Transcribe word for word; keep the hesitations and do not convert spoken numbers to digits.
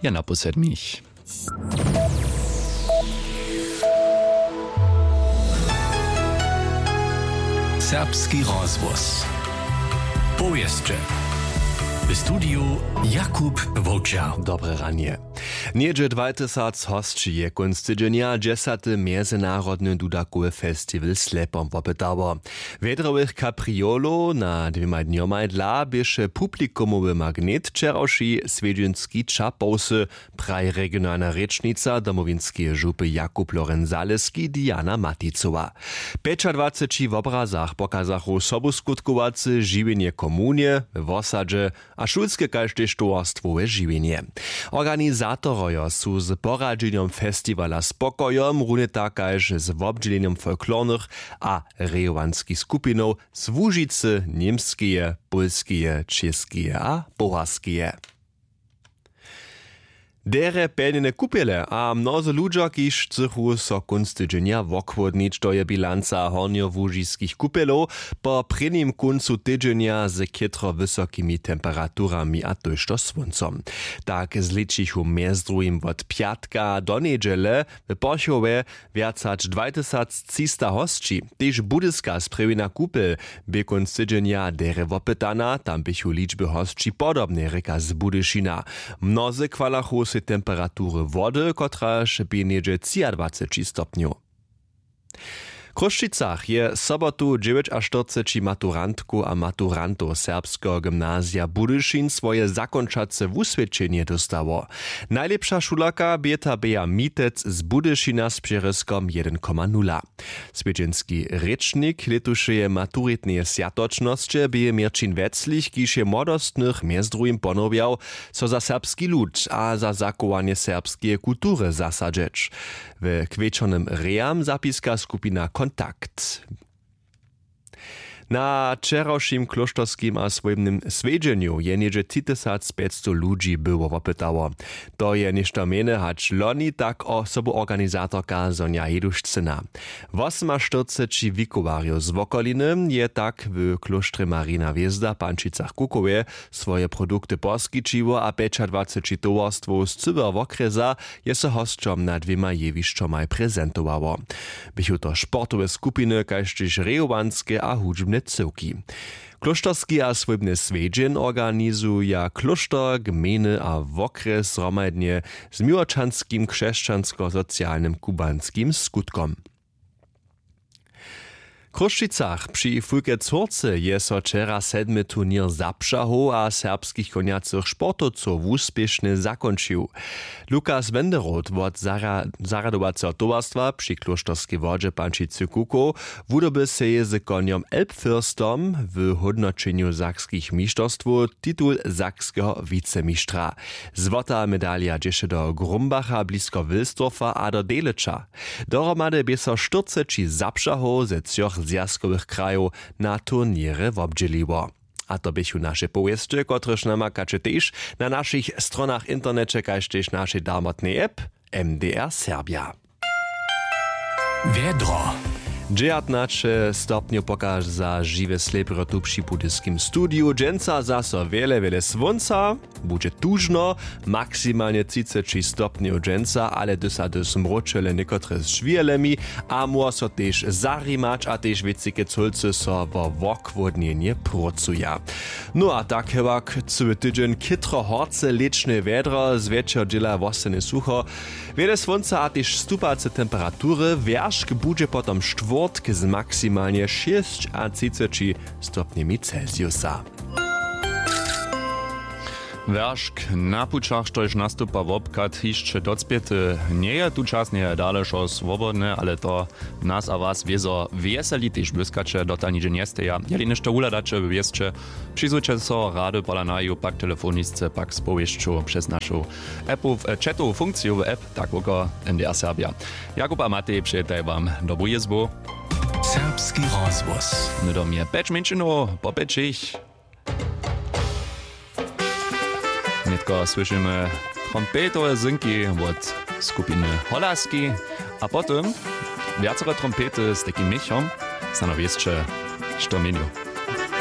Jana Posedmich. Serbski rozvoz. Powieszcze. W studiu Jakub Wołczak. Dobre ranie. Niedzie dwajtysac hostči je konc tydzienia dziesiąty Międzynarodny Dudakowy Festiwal Slepom wopytało. Wiedrowych kapriolo na dwiema dnioma dla bieše publikumowy magnet wczorajszy swiedzienski czapowsy praj regionalna rečnica domowinskie żupy Jakub Loren-Zaleski Diana Maticowa. dwadzieścia w obrazach pokazachu sobu skutkowacy żywienie komunie, w osadzie, a szulskie każde towarstwowe żywienie. Organizatorojo su z poradzeniem festiwala spokojom, równie tak kaž z obdzieleniem folklornych a rejowanskich skupinów z Łużycy, niemskie, polskie, czeskie a bułgarskie. Dere pełne kupiele, a mnozy ludzie, kiż chcą so kunc tydzienia wokłodnić, to je bilanca horniowo-łużyskich kupelów po prvním kuncu tydzienia z kietro wysokimi temperaturami a też to słońcem. Tak zliczychu miezdruim od piatka do niedziele w Porchowie wiacać dwajtysac trzysta hostci. Tyż budyska sprewina kupel by kunc tydzienia dere wopytana, tam bychu liczby hostci podobne, reka z Budyšina. Mnozy kwalachu temperatury wody, kotraż by niedzie dwadzieścia stopniów. W Kruščicach je sobotu dziewięćdziesiąt maturantku a maturantów serbskiego gimnazja Budyšin swoje zakończace wusvedčenie dostało. Najlepsza szulaka Bieta Bea Mitec z Budyšina z przeryskom jeden przecinek nula. Swiedzienski rečnik letušeje maturitne sjatočnosti bije Mirčin Veclich, kiž je młodostnych miezdruim ponowiał, so za serbski lud a za zachowanie serbskiej kultury zasadzeć. W kwieczonym ream zapiska skupina Kontakt. Na wczorajszym klosztorskim a swojnym swiedzieniu je niedzie tysiąc pięćset ludzi było wopytało. To je ništo mene, hać loni tak osobu organizatorka Sonja Hedušcina. osiemnaście wikowarjów z wokoliny je tak w klosztrze Marina Wiezda Pančicach Kukowie swoje produkty poskičiło, a dwadzieścia pięć towarstwów z cyber wokreza je se hostčom na dwiema jewiščomaj prezentowało. Bychu to sportowe skupiny, kaž tyž rejowanskie a hudźbne cyłki. Klosztorski a swojbny swiedzien organizuja klosztor, gminy a wokres zhromadnie z miłoczanskim krzeszczansko-socjalnym kubanskim skutkom. W Kruščicach przy Fulke Curce je so wczera sedmy turnier zapšahu a serbskich koniacych sportowców uspiesznie zakończył. Lukas Wenderoth od zaradowacego towarstwa przy klosztorskiej wodzie Pančicy Kuko wudoby seje z koniom Elbfürstom w hodnoczeniu zakskich mistrzostwów tytuł zakskiego wicemistrza. Złota medalia dzieje do Grumbacha blisko Wilsdorfa a do Delicza. Dohromady by so czterdzieści zapšahów ze trzech zjazkowych krajów na turniery wobdzieliło. A to bychu nasze powieszcze, kotreż namakacie też na naszych stronach internecie, kaž też naszej darmotnej app M D R Serbia. Wiedro. dziewiętnaście stopni pokaż za żywe slepro tu przy budyskim studiu. Dżęca zaso wiele, wiele słońca, będzie tużno, maksymalnie trzydzieści stopni dżęca, ale dysa dys mroczele niekotre z żwielemi, a może też zarimać, a też wiecike culce so wo wokwodnienie procuja. No a tak chyba cały tydzień kitro horce, leczne wiedro, z wieczor dziela wostane sucho, wiele słońca, a też stupace temperatury, wierzch będzie potom czwórtk z maksymalnie sześćdziesięcioma stopniami Celsjusa. Wäršk na pučach, štož nastupa v obkat hišče docpěty, nie je tu čas, nie je dalešo svobodne, ale to nas a vás wiezo wieseli tyž błyskacze do taniže njesteja. Jeli nešto uladače v wiesče, přizujče so rady polanaju pak telefonisce, pak spowieszczu przez naszą appów, chatovú funkciju w app, tak oko M D R Serbia. Jakub a Matej przyjetaj wam dobrú jezbu. Serbski rozvoz. No do mnie pecz menšino, popečich. Netko słyszymy trompetowe zynki od skupiny Holaski, a potem wiacore trompety z takim miechom stanowi jeszcze što menu.